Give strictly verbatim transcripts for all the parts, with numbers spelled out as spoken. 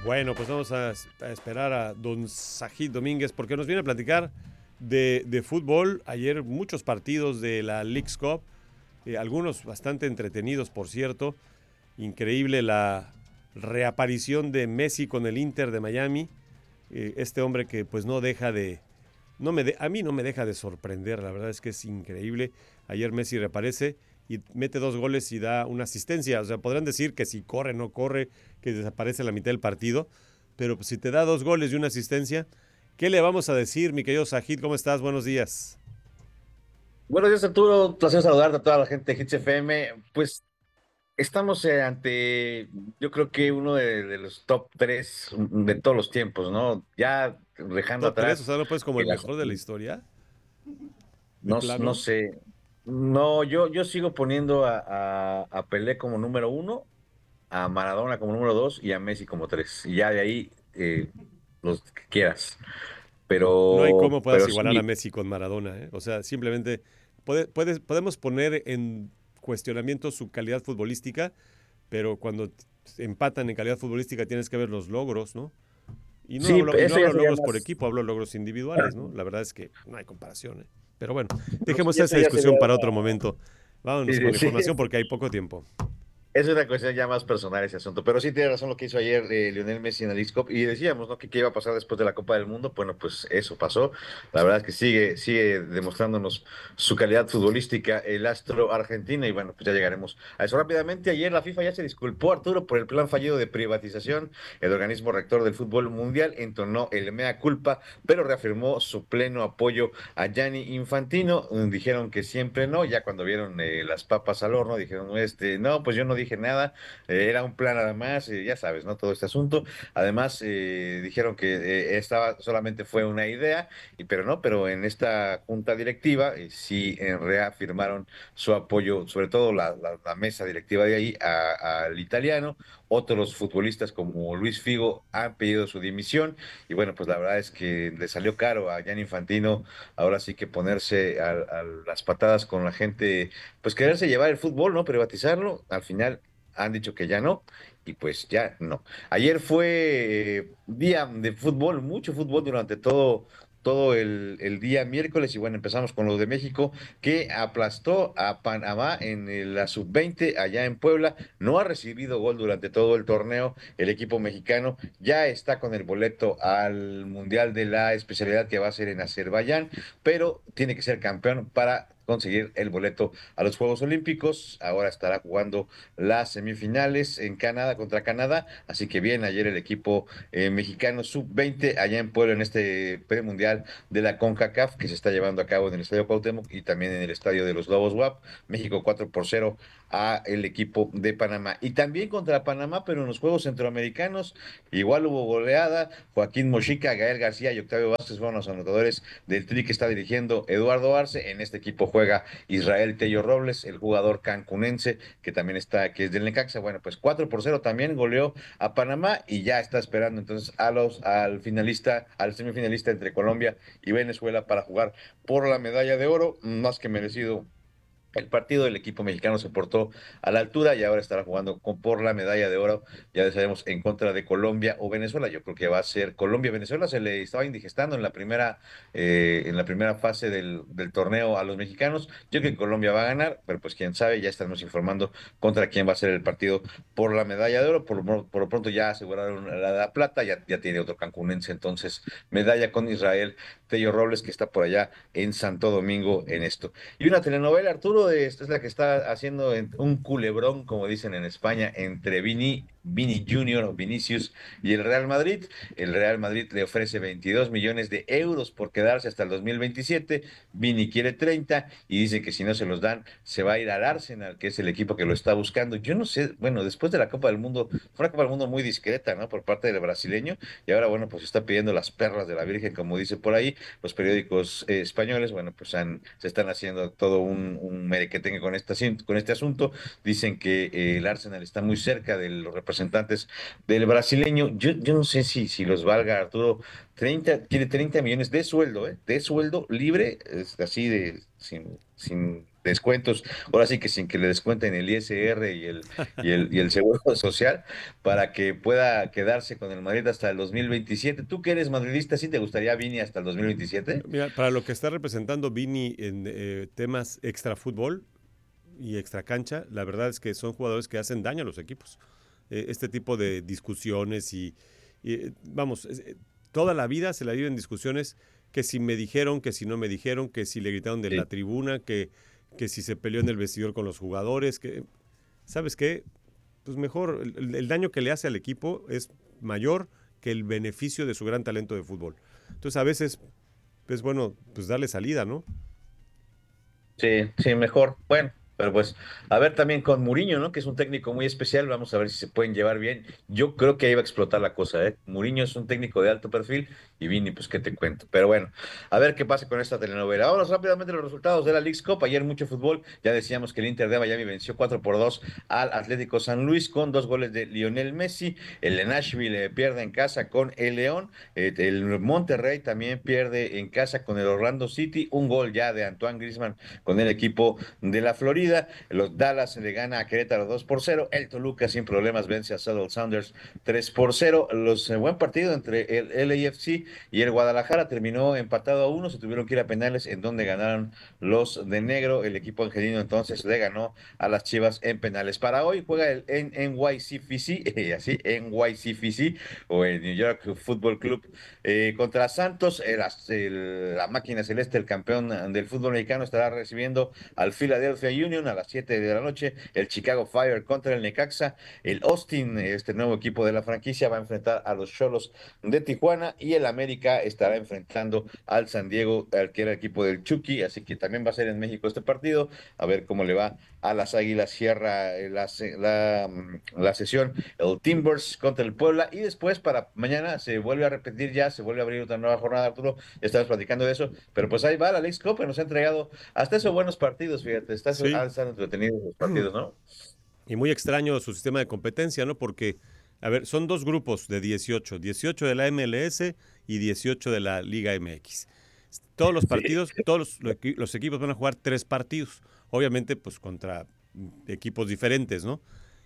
Bueno, pues vamos a, a esperar a don Sajid Domínguez porque nos viene a platicar de, de fútbol. Ayer muchos partidos de la Leagues Cup, eh, algunos bastante entretenidos, por cierto. Increíble la reaparición de Messi con el Inter de Miami. Eh, este hombre que pues no deja de... No me de, a mí no me deja de sorprender, la verdad es que es increíble. Ayer Messi reaparece y mete dos goles y da una asistencia. O sea, podrán decir que si corre, no corre, que desaparece la mitad del partido, pero si te da dos goles y una asistencia, ¿qué le vamos a decir, mi querido Sajid? ¿Cómo estás? Buenos días. Buenos días, Arturo. Un placer saludarte a toda la gente de Hits F M. Pues estamos eh, ante, yo creo que uno de, de los top tres de todos los tiempos, ¿no? Ya dejando Top tres, o atrás sea, ¿no puedes como el el mejor de la asunto. historia? ¿De No, no plano? sé. No, yo, yo sigo poniendo a, a, a Pelé como número uno, a Maradona como número dos y a Messi como tres. Y ya de ahí, eh, los que quieras. No hay Pero, cómo puedas pero igualar a sí, Messi con Maradona, ¿eh? O sea, simplemente puede, puedes, podemos poner en cuestionamiento su calidad futbolística, pero cuando empatan en calidad futbolística tienes que ver los logros, ¿no? Y no sí, hablo, y no eso ya hablo de sería logros por más. equipo, hablo de logros individuales, ¿no? La verdad es que no hay comparación, ¿eh? Pero bueno, No, sí, dejemos eso esa ya sería discusión para otro una. momento. Vámonos con Sí, la sí, información sí. porque hay poco tiempo. Es una cuestión ya más personal ese asunto, pero sí tiene razón lo que hizo ayer eh, Lionel Messi en la Leagues Cup y decíamos, ¿no? Que qué iba a pasar después de la Copa del Mundo. Bueno, pues eso pasó. La verdad es que sigue, sigue demostrándonos su calidad futbolística el astro argentino y bueno, pues ya llegaremos a eso rápidamente. Ayer la FIFA ya se disculpó, Arturo, por el plan fallido de privatización. El organismo rector del fútbol mundial entonó el mea culpa, pero reafirmó su pleno apoyo a Gianni Infantino. Dijeron que siempre no, ya cuando vieron eh, las papas al horno, dijeron, este, no, pues yo no dije nada, eh, era un plan nada más, eh, ya sabes, ¿no? Todo este asunto. Además, eh, dijeron que eh, estaba, solamente fue una idea, y, pero no, pero en esta junta directiva eh, sí eh, reafirmaron su apoyo, sobre todo la, la, la mesa directiva de ahí, a- al italiano. Otros futbolistas como Luis Figo han pedido su dimisión, y bueno, pues la verdad es que le salió caro a Gianni Infantino ahora sí que ponerse a, a las patadas con la gente, pues quererse llevar el fútbol, ¿no? Privatizarlo, al final han dicho que ya no, y pues ya no. Ayer fue eh, día de fútbol, mucho fútbol durante todo, todo el, el día miércoles, y bueno, empezamos con lo de México, que aplastó a Panamá en eh, la sub veinte allá en Puebla. No ha recibido gol durante todo el torneo. El equipo mexicano ya está con el boleto al Mundial de la especialidad que va a ser en Azerbaiyán, pero tiene que ser campeón para conseguir el boleto a los Juegos Olímpicos. Ahora estará jugando las semifinales en Canadá contra Canadá. Así que bien, ayer el equipo eh, mexicano sub veinte allá en Puebla en este premundial de la CONCACAF que se está llevando a cabo en el Estadio Cuauhtémoc y también en el Estadio de los Lobos W A P. México cuatro por cero a el equipo de Panamá. Y también contra Panamá, pero en los Juegos Centroamericanos igual hubo goleada. Joaquín Mochica, Gael García y Octavio Vázquez fueron los anotadores del tri que está dirigiendo Eduardo Arce. En este equipo juega Israel Tello Robles, el jugador cancunense que también está, que es del Necaxa. Bueno, pues cuatro por cero también goleó a Panamá y ya está esperando entonces a los, al finalista, al semifinalista entre Colombia y Venezuela para jugar por la medalla de oro, más que merecido el partido. Del equipo mexicano se portó a la altura y ahora estará jugando con, por la medalla de oro, ya sabemos, en contra de Colombia o Venezuela. Yo creo que va a ser Colombia. Venezuela se le estaba indigestando en la primera, eh, en la primera fase del, del torneo a los mexicanos. Yo creo que Colombia va a ganar, pero pues quién sabe, ya estaremos informando contra quién va a ser el partido por la medalla de oro. Por, lo- por lo pronto ya aseguraron la, la plata, ya, ya tiene otro cancunense, entonces medalla con Israel Tello Robles, que está por allá en Santo Domingo en esto. Y una telenovela, Arturo, de- esta es la que está haciendo en- un culebrón, como dicen en España, entre Vini, Vini Junior o Vinicius y el Real Madrid. El Real Madrid le ofrece veintidós millones de euros por quedarse hasta el dos mil veintisiete. Vini quiere treinta y dice que si no se los dan, se va a ir al Arsenal, que es el equipo que lo está buscando. Yo no sé, bueno, después de la Copa del Mundo, fue una Copa del Mundo muy discreta, ¿no? Por parte del brasileño, y ahora, bueno, pues está pidiendo las perlas de la Virgen, como dice por ahí. Los periódicos eh, españoles, bueno, pues han, se están haciendo todo un, un merequetengue con este, asin- con este asunto. Dicen que eh, el Arsenal está muy cerca de los representantes del brasileño. Yo, yo no sé si, si los valga, Arturo. Treinta quiere treinta millones de sueldo, ¿eh? De sueldo libre, es así de, sin, sin descuentos, ahora sí que sin que le descuenten el I S R y el, y el, y el seguro social, para que pueda quedarse con el Madrid hasta el dos mil veintisiete. ¿Tú que eres madridista, sí te gustaría Vini hasta el dos mil veintisiete? Mira, para lo que está representando Vini en eh, temas extra fútbol y extra cancha, la verdad es que son jugadores que hacen daño a los equipos. Eh, este tipo de discusiones y, y eh, vamos, eh, toda la vida se la vive en discusiones que si me dijeron, que si no me dijeron, que si le gritaron de Sí, la tribuna, que, que si se peleó en el vestidor con los jugadores, que, ¿sabes qué? Pues mejor, el, el daño que le hace al equipo es mayor que el beneficio de su gran talento de fútbol. Entonces a veces es bueno pues darle salida, ¿no? sí, sí, mejor. Bueno, pero pues, a ver también con Mourinho, ¿no? Que es un técnico muy especial, vamos a ver si se pueden llevar bien. Yo creo que ahí va a explotar la cosa, ¿eh? Mourinho es un técnico de alto perfil y Vini, pues, ¿qué te cuento? Pero bueno, a ver qué pasa con esta telenovela. Vamos rápidamente a los resultados de la Leagues Cup. Ayer mucho fútbol. Ya decíamos que el Inter de Miami venció cuatro por dos al Atlético San Luis con dos goles de Lionel Messi. El Nashville eh, pierde en casa con el León. Eh, el Monterrey también pierde en casa con el Orlando City. Un gol ya de Antoine Griezmann con el equipo de la Florida. Los Dallas le gana a Querétaro dos por cero. El Toluca sin problemas vence a Seattle Sounders tres por cero. Los eh, buen partido entre el L A F C y el Guadalajara terminó empatado a uno. Se tuvieron que ir a penales en donde ganaron los de negro. El equipo angelino entonces le ganó a las Chivas en penales. Para hoy juega el N Y C F C, eh, así, N Y C F C o el New York Football Club eh, contra Santos. El, el, la máquina celeste, el campeón del fútbol mexicano, estará recibiendo al Philadelphia Union a las siete de la noche. El Chicago Fire contra el Necaxa. El Austin, este nuevo equipo de la franquicia, va a enfrentar a los Xolos de Tijuana y el América estará enfrentando al San Diego, al que era el equipo del Chucky. Así que también va a ser en México este partido. A ver cómo le va a las Águilas. Cierra eh, la, la, la sesión el Timbers contra el Puebla y después para mañana se vuelve a repetir ya, se vuelve a abrir otra nueva jornada, Arturo. Estamos platicando de eso, pero pues ahí va la Leagues Cup, nos ha entregado hasta eso buenos partidos, fíjate, está, han Sí. estado entretenidos los partidos, ¿no? Y muy extraño su sistema de competencia, ¿no? Porque, a ver, son dos grupos de dieciocho, dieciocho de la M L S y dieciocho de la Liga M X. Todos los Sí, partidos, todos los, los equipos van a jugar tres partidos, obviamente pues contra equipos diferentes, ¿no?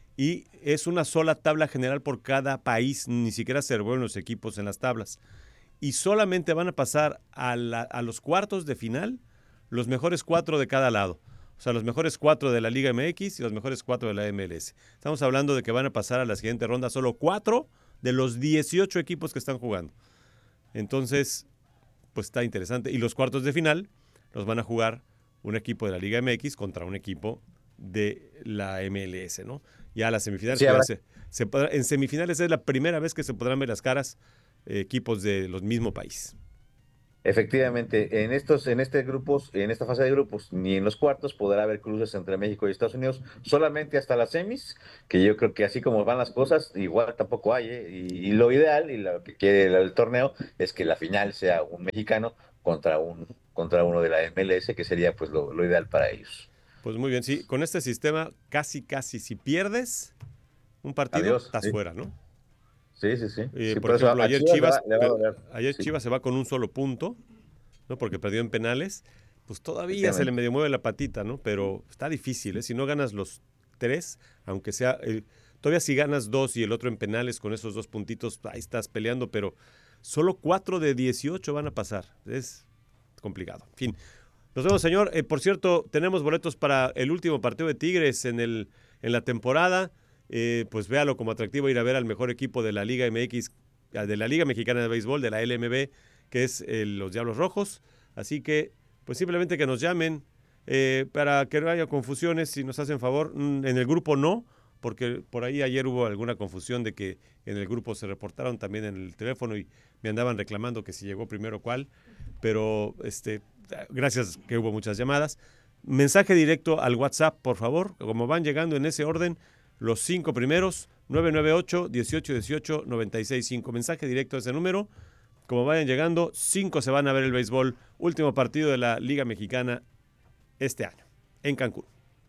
Y es una sola tabla general por cada país, ni siquiera se revuelven los equipos en las tablas. Y solamente van a pasar a, la, a los cuartos de final los mejores cuatro de cada lado. O sea, los mejores cuatro de la Liga M X y los mejores cuatro de la M L S. Estamos hablando de que van a pasar a la siguiente ronda solo cuatro de los dieciocho equipos que están jugando. Entonces, pues está interesante. Y los cuartos de final los van a jugar un equipo de la Liga M X contra un equipo de la M L S, ¿no? Ya las semifinales, sí, pues habrá. ya se, se podrá, en semifinales es la primera vez que se podrán ver las caras eh, equipos de los mismo país. Efectivamente, en estos, en este grupos, en esta fase de grupos, ni en los cuartos podrá haber cruces entre México y Estados Unidos, solamente hasta las semis, que yo creo que así como van las cosas, igual tampoco hay, ¿eh? Y, y lo ideal y lo que quiere el, el torneo es que la final sea un mexicano contra un contra uno de la M L S, que sería pues lo, lo ideal para ellos. Pues muy bien, sí, con este sistema casi, casi, si pierdes un partido, Adiós. estás Sí, fuera, ¿no? sí, sí, sí. Eh, Sí, por por eso ejemplo, a ayer Chivas le va, Chivas, le va a doler. ayer Sí, Chivas se va con un solo punto, ¿no? Porque perdió en penales. Pues todavía se le efectivamente. medio mueve la patita, ¿no? Pero está difícil, ¿eh? Si no ganas los tres, aunque sea, eh, todavía si ganas dos y el otro en penales con esos dos puntitos, ahí estás peleando, pero solo cuatro de dieciocho van a pasar. Es complicado. En fin, nos vemos, señor. Eh, por cierto, tenemos boletos para el último partido de Tigres en, el, en la temporada. Eh, pues véalo como atractivo ir a ver al mejor equipo de la Liga M X, de la Liga Mexicana de Béisbol, de la L M B, que es eh, los Diablos Rojos. Así que, pues simplemente que nos llamen eh, para que no haya confusiones, si nos hacen favor. En el grupo no, porque por ahí ayer hubo alguna confusión de que en el grupo se reportaron también en el teléfono y me andaban reclamando que si llegó primero cuál. Pero este, gracias que hubo muchas llamadas. Mensaje directo al WhatsApp, por favor, como van llegando en ese orden, los cinco primeros, nueve nueve ocho, dieciocho dieciocho, noventa y seis cinco. Mensaje directo a ese número. Como vayan llegando, cinco se van a ver el béisbol. Último partido de la Liga Mexicana este año, en Cancún.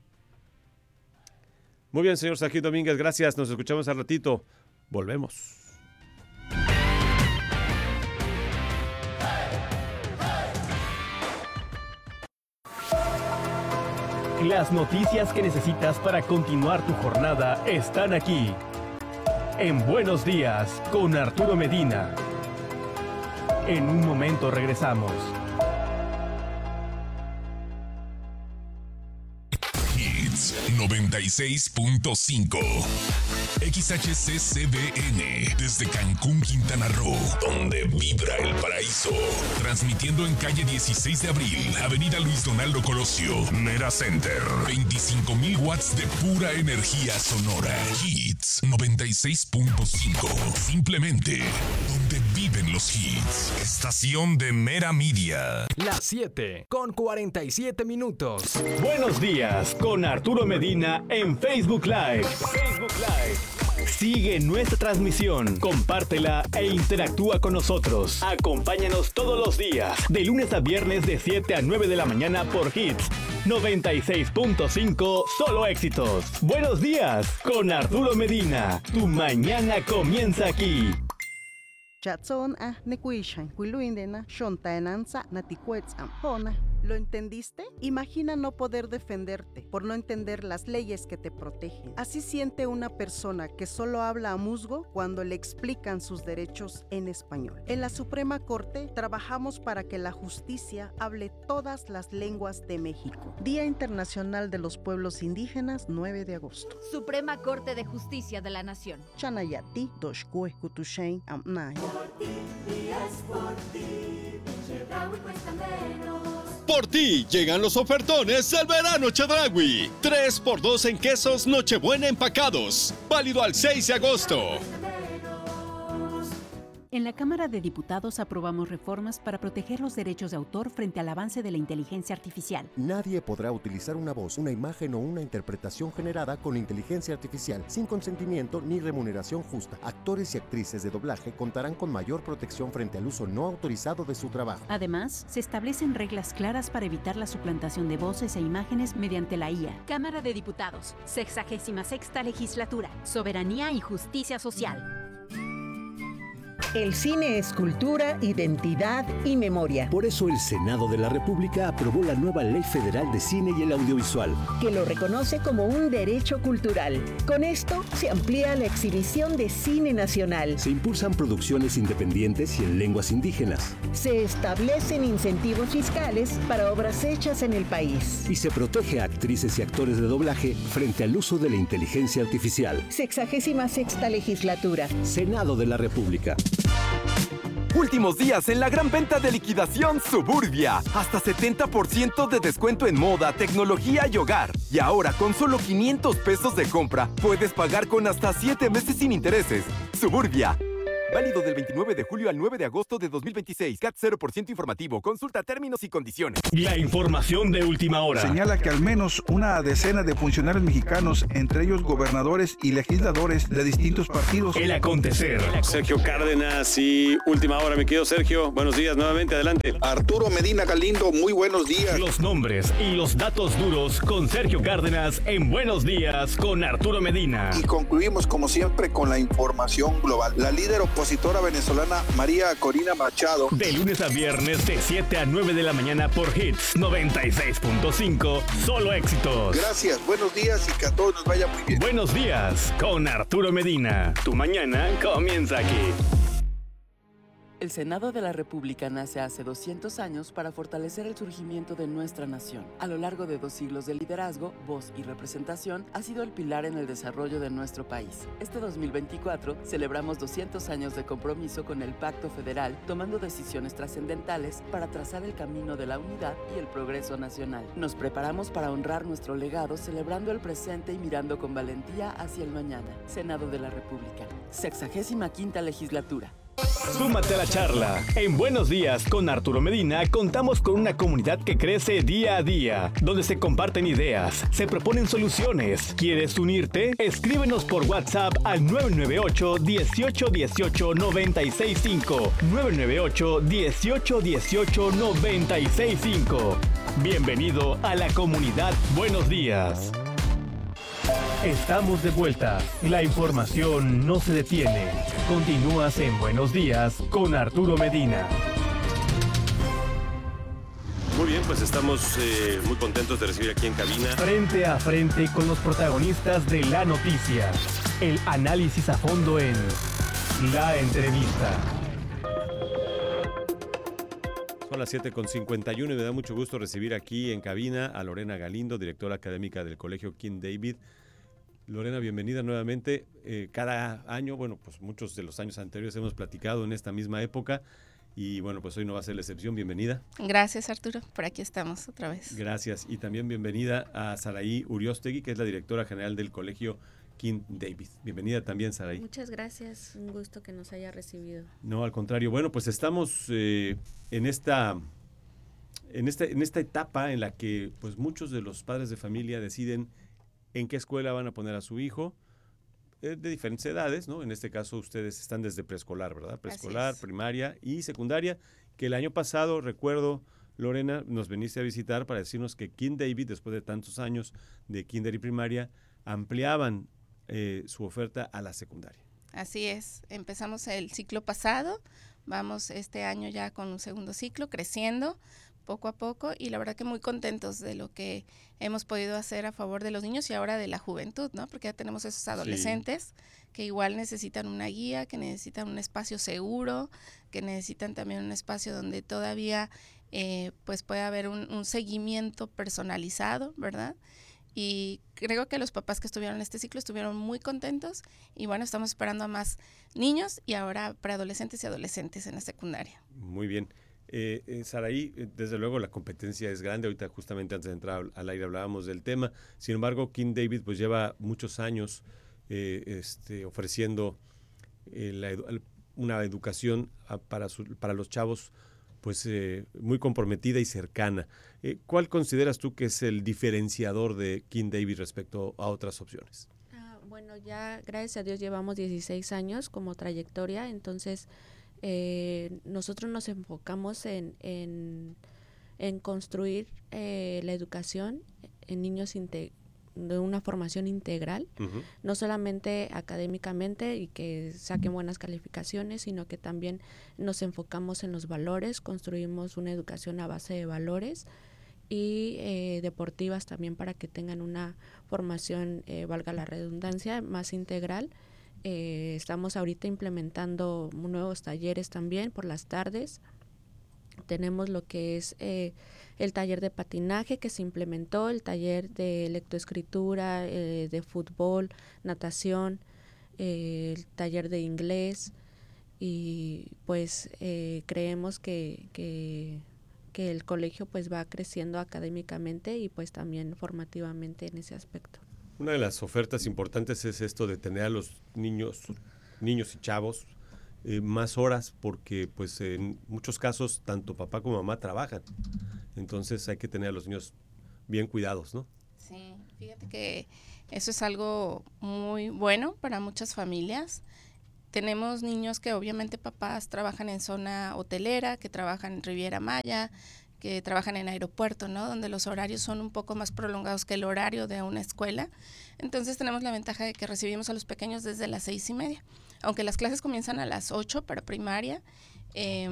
Muy bien, señor Sajid Domínguez, gracias. Nos escuchamos al ratito. Volvemos. Las noticias que necesitas para continuar tu jornada están aquí. En Buenos Días, con Arturo Medina. En un momento regresamos. Hits noventa y seis punto cinco. X H C C B N, desde Cancún, Quintana Roo, donde vibra el paraíso. Transmitiendo en calle dieciséis de abril, avenida Luis Donaldo Colosio, Mera Center. veinticinco mil watts de pura energía sonora. Hits noventa y seis punto cinco. Simplemente donde viven los hits. Estación de Mera Media. Las siete con cuarenta y siete minutos. Buenos días con Arturo Medina en Facebook Live. Facebook Live. Sigue nuestra transmisión, compártela e interactúa con nosotros. Acompáñanos todos los días, de lunes a viernes de siete a nueve de la mañana por Hits noventa y seis punto cinco, solo éxitos. Buenos días con Arturo Medina. Tu mañana comienza aquí. Chatson a nekuishan kuiluindena shontaenanza naticuets ampona. ¿Lo entendiste? Imagina no poder defenderte por no entender las leyes que te protegen. Así siente una persona que solo habla a musgo cuando le explican sus derechos en español. En la Suprema Corte trabajamos para que la justicia hable todas las lenguas de México. Día Internacional de los Pueblos Indígenas, nueve de agosto. Suprema Corte de Justicia de la Nación. Chanayati, doshkue kutushain amnaya. Por ti, días por ti, Chedraui cuesta menos. Por ti llegan los ofertones del verano Chedraui. tres por dos en quesos Nochebuena empacados. Válido al seis de agosto. En la Cámara de Diputados aprobamos reformas para proteger los derechos de autor frente al avance de la inteligencia artificial. Nadie podrá utilizar una voz, una imagen o una interpretación generada con inteligencia artificial sin consentimiento ni remuneración justa. Actores y actrices de doblaje contarán con mayor protección frente al uso no autorizado de su trabajo. Además, se establecen reglas claras para evitar la suplantación de voces e imágenes mediante la I A. Cámara de Diputados, sexagésima sexta legislatura, soberanía y justicia social. El cine es cultura, identidad y memoria. Por eso el Senado de la República aprobó la nueva Ley Federal de Cine y el Audiovisual, que lo reconoce como un derecho cultural. Con esto se amplía la exhibición de cine nacional. Se impulsan producciones independientes y en lenguas indígenas. Se establecen incentivos fiscales para obras hechas en el país. Y se protege a actrices y actores de doblaje frente al uso de la inteligencia artificial. Sexagésima sexta legislatura. Senado de la República. Últimos días en la gran venta de liquidación Suburbia. Hasta setenta por ciento de descuento en moda, tecnología y hogar. Y ahora, con solo quinientos pesos de compra, puedes pagar con hasta siete meses sin intereses. Suburbia. Válido del veintinueve de julio al nueve de agosto de dos mil veintiséis. C A T cero por ciento informativo. Consulta términos y condiciones. La información de última hora. Señala que al menos una decena de funcionarios mexicanos, entre ellos gobernadores y legisladores de distintos partidos. El acontecer. Sergio Cárdenas y última hora, mi querido Sergio. Buenos días, nuevamente, adelante. Arturo Medina Galindo, muy buenos días. Los nombres y los datos duros con Sergio Cárdenas en Buenos Días con Arturo Medina. Y concluimos, como siempre, con la información global. La líder opositora venezolana María Corina Machado. De lunes a viernes de siete a nueve de la mañana por Hits noventa y seis punto cinco, solo éxitos. Gracias, buenos días y que a todos nos vaya muy bien. Buenos días con Arturo Medina. Tu mañana comienza aquí. El Senado de la República nace hace doscientos años para fortalecer el surgimiento de nuestra nación. A lo largo de dos siglos de liderazgo, voz y representación, ha sido el pilar en el desarrollo de nuestro país. Este dos mil veinticuatro celebramos doscientos años de compromiso con el Pacto Federal, tomando decisiones trascendentales para trazar el camino de la unidad y el progreso nacional. Nos preparamos para honrar nuestro legado, celebrando el presente y mirando con valentía hacia el mañana. Senado de la República, sexagésima quinta legislatura. Súmate a la charla. En Buenos Días con Arturo Medina contamos con una comunidad que crece día a día, donde se comparten ideas, se proponen soluciones. ¿Quieres unirte? Escríbenos por WhatsApp al nueve nueve ocho, dieciocho dieciocho, noventa y seis cinco. nueve nueve ocho, dieciocho dieciocho, noventa y seis cinco. Bienvenido a la comunidad Buenos Días. Estamos de vuelta. La información no se detiene. Continúas en Buenos Días con Arturo Medina. Muy bien, pues estamos eh, muy contentos de recibir aquí en cabina. Frente a frente con los protagonistas de la noticia. El análisis a fondo en La Entrevista. Son las siete con cincuenta y uno y me da mucho gusto recibir aquí en cabina a Lorena Galindo, directora académica del Colegio King David. Lorena, bienvenida nuevamente. Eh, cada año, bueno, pues muchos de los años anteriores hemos platicado en esta misma época y bueno, pues hoy no va a ser la excepción. Bienvenida. Gracias, Arturo. Por aquí estamos otra vez. Gracias. Y también bienvenida a Saraí Uriostegui, que es la directora general del Colegio King David. Bienvenida también, Saraí. Muchas gracias. Un gusto que nos haya recibido. No, al contrario. Bueno, pues estamos eh, en esta... En esta, en esta etapa en la que pues muchos de los padres de familia deciden en qué escuela van a poner a su hijo, eh, de diferentes edades, ¿no? En este caso ustedes están desde preescolar, ¿verdad? Preescolar, primaria y secundaria, que el año pasado, recuerdo, Lorena, nos viniste a visitar para decirnos que King David, después de tantos años de kinder y primaria, ampliaban eh, su oferta a la secundaria. Así es, empezamos el ciclo pasado, vamos este año ya con un segundo ciclo, creciendo poco a poco y la verdad que muy contentos de lo que hemos podido hacer a favor de los niños y ahora de la juventud, ¿no? Porque ya tenemos esos adolescentes sí. que igual necesitan una guía, que necesitan un espacio seguro, que necesitan también un espacio donde todavía eh, pues puede haber un, un seguimiento personalizado, ¿verdad? Y creo que los papás que estuvieron en este ciclo estuvieron muy contentos y bueno, estamos esperando a más niños y ahora preadolescentes y adolescentes en la secundaria. Muy bien. Eh, eh, Saraí, eh, desde luego la competencia es grande, ahorita justamente antes de entrar al aire hablábamos del tema, sin embargo King David pues lleva muchos años eh, este, ofreciendo eh, la edu- una educación a, para, su, para los chavos pues eh, muy comprometida y cercana. Eh, ¿Cuál consideras tú que es el diferenciador de King David respecto a otras opciones? Ah, bueno, ya gracias a Dios llevamos dieciséis años como trayectoria, entonces Eh, nosotros nos enfocamos en, en, en construir eh, la educación en niños inte- de una formación integral, uh-huh. no solamente académicamente y que saquen buenas calificaciones, sino que también nos enfocamos en los valores, construimos una educación a base de valores y eh, deportivas también para que tengan una formación, eh, valga la redundancia, más integral. Eh, estamos ahorita implementando nuevos talleres también por las tardes. Tenemos lo que es eh, el taller de patinaje que se implementó, el taller de lectoescritura, eh, de fútbol, natación, eh, el taller de inglés y pues eh, creemos que, que, que el colegio pues va creciendo académicamente y pues también formativamente en ese aspecto. Una de las ofertas importantes es esto de tener a los niños, niños y chavos eh, más horas porque pues en muchos casos tanto papá como mamá trabajan. Entonces hay que tener a los niños bien cuidados, ¿no? Sí, fíjate que eso es algo muy bueno para muchas familias. Tenemos niños que obviamente papás trabajan en zona hotelera, que trabajan en Riviera Maya, que trabajan en aeropuerto, ¿no? Donde los horarios son un poco más prolongados que el horario de una escuela. Entonces tenemos la ventaja de que recibimos a los pequeños desde las seis y media. Aunque las clases comienzan a las ocho para primaria, eh,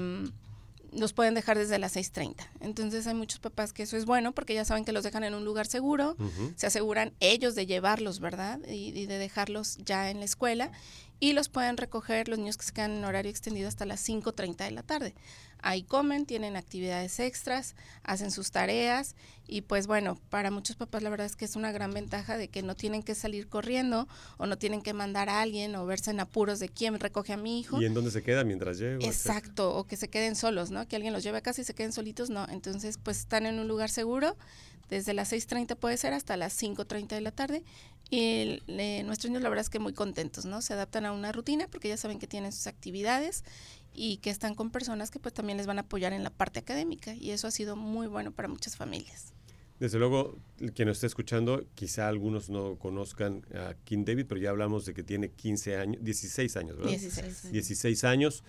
los pueden dejar desde las seis treinta. Entonces hay muchos papás que eso es bueno porque ya saben que los dejan en un lugar seguro, uh-huh. se aseguran ellos de llevarlos, ¿verdad? Y, y de dejarlos ya en la escuela y los pueden recoger los niños que se quedan en horario extendido hasta las cinco treinta de la tarde. Ahí comen, tienen actividades extras, hacen sus tareas y pues bueno, para muchos papás la verdad es que es una gran ventaja de que no tienen que salir corriendo o no tienen que mandar a alguien o verse en apuros de quién recoge a mi hijo. ¿Y en dónde se queda mientras llego? Exacto, etcétera. O que se queden solos, ¿no? Que alguien los lleve a casa y se queden solitos, no. Entonces pues están en un lugar seguro, desde las seis treinta puede ser hasta las cinco treinta de la tarde y el, eh, nuestros niños la verdad es que muy contentos, ¿no? Se adaptan a una rutina porque ya saben que tienen sus actividades y que están con personas que pues también les van a apoyar en la parte académica y eso ha sido muy bueno para muchas familias. Desde luego, quien nos esté escuchando, quizá algunos no conozcan a King David, pero ya hablamos de que tiene quince años, dieciséis años, ¿verdad? dieciséis años. dieciséis años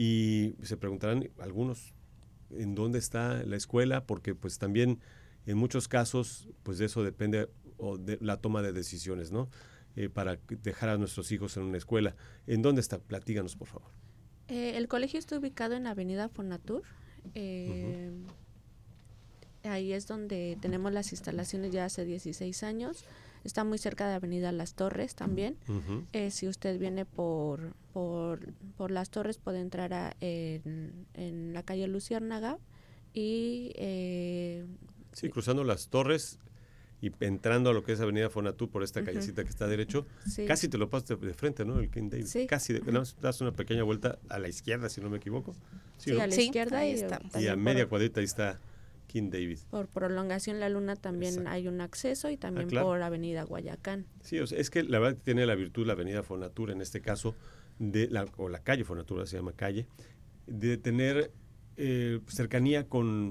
y se preguntarán algunos en dónde está la escuela, porque pues también en muchos casos pues de eso depende o de la toma de decisiones, ¿no? Eh, para dejar a nuestros hijos en una escuela. ¿En dónde está? Platíganos, por favor. Eh, el colegio está ubicado en la avenida Fonatur. Eh, uh-huh. ahí es donde tenemos las instalaciones ya hace dieciséis años. Está muy cerca de Avenida Las Torres también. Uh-huh. Eh, si usted viene por, por, por Las Torres, puede entrar a, en, en la calle Luciérnaga y... Eh, sí, cruzando Las Torres y entrando a lo que es Avenida Fonatú por esta uh-huh. callecita que está derecho, sí. casi te lo pasas de, de frente, ¿no? El King David. Sí. Casi, de, no, das una pequeña vuelta a la izquierda, si no me equivoco. Sí, sí ¿no? a la sí, izquierda ahí está. Y a media cuadrita ahí está King David. Por Prolongación La Luna también Exacto. hay un acceso y también ah, claro. por Avenida Guayacán. Sí, o sea, es que la verdad tiene la virtud la Avenida Fonatura, en este caso, de la, o la calle Fonatura se llama calle, de tener eh, cercanía con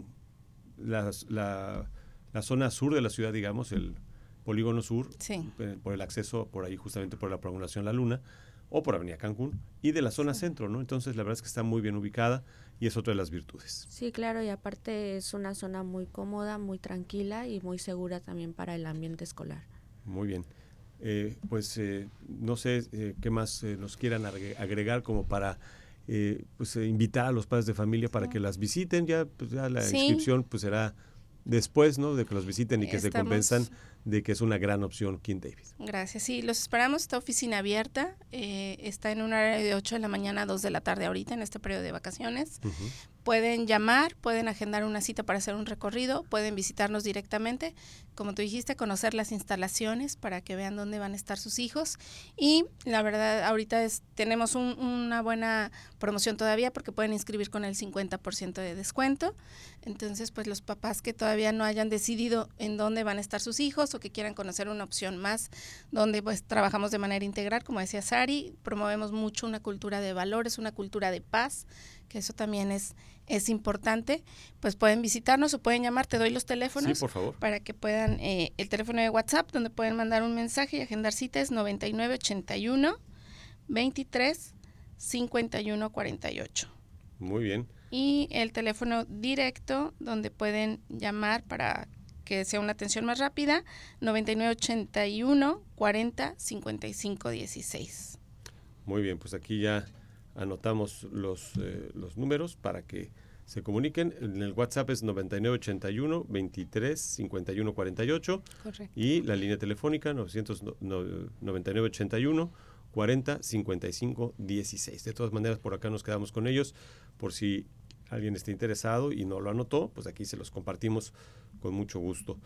las, la, la zona sur de la ciudad, digamos, el polígono sur, sí. eh, por el acceso por ahí justamente por la Prolongación La Luna, o por Avenida Cancún, y de la zona sí. centro, ¿no? Entonces la verdad es que está muy bien ubicada y es otra de las virtudes. Sí, claro, y aparte es una zona muy cómoda, muy tranquila y muy segura también para el ambiente escolar. Muy bien. Eh, pues eh, no sé eh, qué más eh, nos quieran agregar como para eh, pues, eh, invitar a los padres de familia para sí. que las visiten, ya, pues, ya la sí. inscripción pues será después, ¿no? De que los visiten y que Estamos... se convenzan de que es una gran opción King David. Gracias, sí, los esperamos, esta oficina abierta, eh, está en un horario de ocho de la mañana a dos de la tarde ahorita, en este periodo de vacaciones. Uh-huh. Pueden llamar, pueden agendar una cita para hacer un recorrido, pueden visitarnos directamente, como tú dijiste, conocer las instalaciones para que vean dónde van a estar sus hijos. Y la verdad, ahorita es, tenemos un, una buena promoción todavía porque pueden inscribir con el cincuenta por ciento de descuento. Entonces, pues los papás que todavía no hayan decidido en dónde van a estar sus hijos o que quieran conocer una opción más, donde pues trabajamos de manera integral, como decía Sari, promovemos mucho una cultura de valores, una cultura de paz, que eso también es, es importante, pues pueden visitarnos o pueden llamar, te doy los teléfonos sí, por favor. Para que puedan, eh, el teléfono de WhatsApp donde pueden mandar un mensaje y agendar cita es noventa y nueve ochenta y uno veintitrés cincuenta y uno cuarenta y ocho. Muy bien. Y el teléfono directo donde pueden llamar para que sea una atención más rápida, noventa y nueve ochenta y uno cuarenta cincuenta y cinco dieciséis. Muy bien, pues aquí ya anotamos los, eh, los números para que se comuniquen. En el WhatsApp es noventa y nueve ochenta y uno veintitrés cincuenta y uno cuarenta y ocho. Correcto. Y la línea telefónica noventa y nueve ochenta y uno cuarenta cincuenta y cinco dieciséis. De todas maneras, por acá nos quedamos con ellos, por si alguien está interesado y no lo anotó, pues aquí se los compartimos con mucho gusto.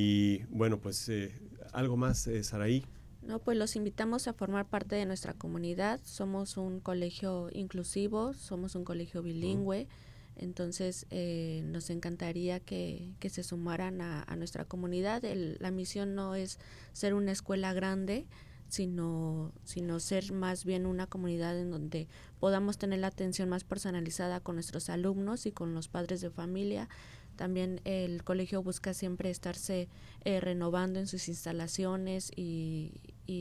Y bueno, pues eh, algo más, eh, Saraí. No, pues los invitamos a formar parte de nuestra comunidad. Somos un colegio inclusivo, somos un colegio bilingüe, uh-huh. entonces eh, nos encantaría que, que se sumaran a, a nuestra comunidad. El, la misión no es ser una escuela grande, sino, sino ser más bien una comunidad en donde podamos tener la atención más personalizada con nuestros alumnos y con los padres de familia. También el colegio busca siempre estarse eh, renovando en sus instalaciones y,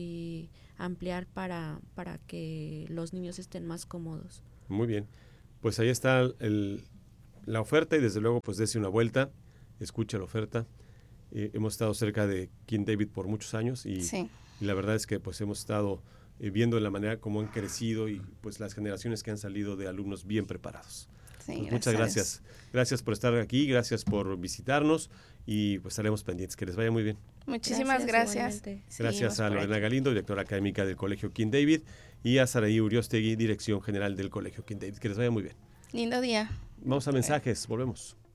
y ampliar para, para que los niños estén más cómodos. Muy bien, pues ahí está el, la oferta y desde luego pues dése una vuelta, escuche la oferta. Eh, hemos estado cerca de King David por muchos años y, sí. y la verdad es que pues hemos estado eh, viendo la manera como han crecido y pues las generaciones que han salido de alumnos bien preparados. Sí, pues muchas gracias. Gracias por estar aquí, gracias por visitarnos y pues estaremos pendientes. Que les vaya muy bien. Muchísimas gracias. Gracias, gracias a Lorena Galindo, directora académica del Colegio King David, y a Saraí Uriostegui, dirección general del Colegio King David. Que les vaya muy bien. Lindo día. Vamos a mensajes, volvemos.